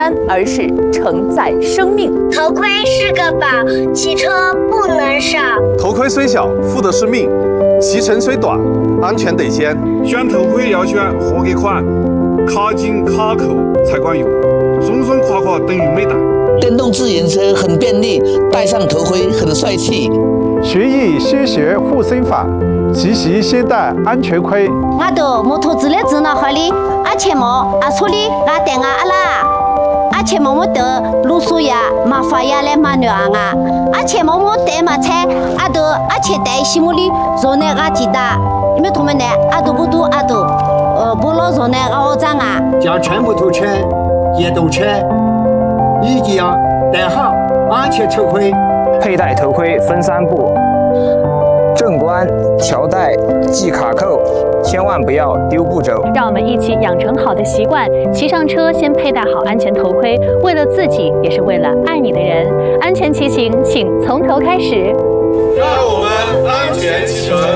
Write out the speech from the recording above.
而是承载生命。 头盔是个宝，骑车不能少。 头盔虽小，负的是命；骑程虽短，安全得先。 选头盔要选合格款，卡紧卡扣才管用，松松垮垮等于没戴。 电动自行车很便利，戴上头盔很帅气。 学艺先学护身法，骑行先戴安全盔。 我的摩托车的指南怀里，阿前毛阿处理阿电阿啦。阿前毛得路数呀，麻烦呀来马牛啊！阿前毛带马菜，阿都阿前带西木里，做那个鸡蛋，因为他们呢，阿都不多，阿都不老做那个好脏啊。 将全部头车、电动车一定要戴好安全头盔。 佩戴头盔分3步：正关、调带、系卡扣，千万不要丢步走。 让我们一起养成好的习惯，骑上车先佩戴好安全头盔，为了自己，也是为了爱你的人。安全骑行，请从头开始。 让我们安全骑乘。